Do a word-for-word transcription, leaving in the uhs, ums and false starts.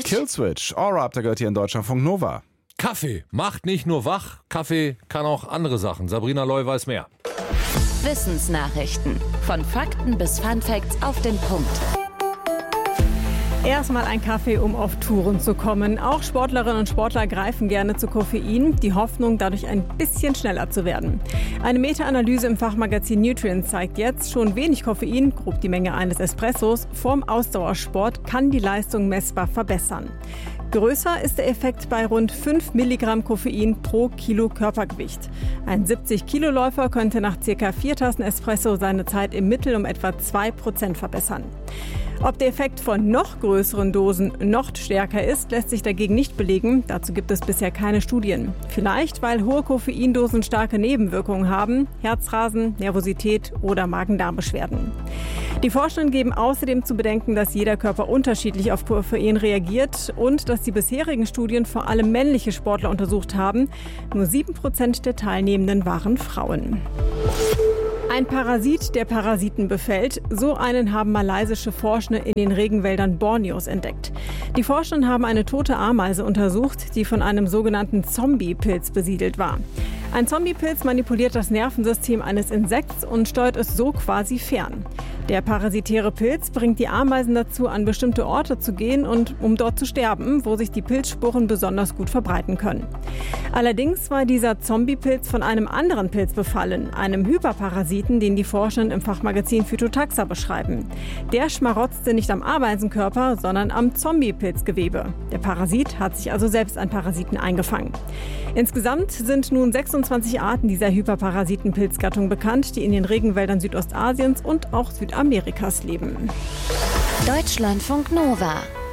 Killswitch. Killswitch. Aura, da gehört hier in Deutschlandfunk Nova. Kaffee macht nicht nur wach, Kaffee kann auch andere Sachen. Sabrina Loy weiß mehr. Wissensnachrichten. Von Fakten bis Funfacts auf den Punkt. Erstmal ein Kaffee, um auf Touren zu kommen. Auch Sportlerinnen und Sportler greifen gerne zu Koffein, die Hoffnung, dadurch ein bisschen schneller zu werden. Eine Meta-Analyse im Fachmagazin Nutrients zeigt jetzt, schon wenig Koffein, grob die Menge eines Espressos, vorm Ausdauersport kann die Leistung messbar verbessern. Größer ist der Effekt bei rund fünf Milligramm Koffein pro Kilo Körpergewicht. Ein siebzig-Kilo-Läufer könnte nach ca. vier Tassen Espresso seine Zeit im Mittel um etwa zwei Prozent verbessern. Ob der Effekt von noch größeren Dosen noch stärker ist, lässt sich dagegen nicht belegen. Dazu gibt es bisher keine Studien. Vielleicht, weil hohe Koffeindosen starke Nebenwirkungen haben, Herzrasen, Nervosität oder Magen-Darm-Beschwerden. Die Forschenden geben außerdem zu bedenken, dass jeder Körper unterschiedlich auf Koffein reagiert und dass die bisherigen Studien vor allem männliche Sportler untersucht haben. Nur sieben Prozent der Teilnehmenden waren Frauen. Ein Parasit, der Parasiten befällt. So einen haben malaysische Forschende in den Regenwäldern Borneos entdeckt. Die Forschenden haben eine tote Ameise untersucht, die von einem sogenannten Zombie-Pilz besiedelt war. Ein Zombie-Pilz manipuliert das Nervensystem eines Insekts und steuert es so quasi fern. Der parasitäre Pilz bringt die Ameisen dazu, an bestimmte Orte zu gehen und um dort zu sterben, wo sich die Pilzsporen besonders gut verbreiten können. Allerdings war dieser Zombie-Pilz von einem anderen Pilz befallen, einem Hyperparasiten, den die Forschenden im Fachmagazin Phytotaxa beschreiben. Der schmarotzte nicht am Ameisenkörper, sondern am Zombie-Pilzgewebe. Der Parasit hat sich also selbst an Parasiten eingefangen. Insgesamt sind nun sechsundzwanzig Arten dieser Hyperparasiten-Pilzgattung bekannt, die in den Regenwäldern Südostasiens und auch Südamerikas leben. Deutschlandfunk Nova.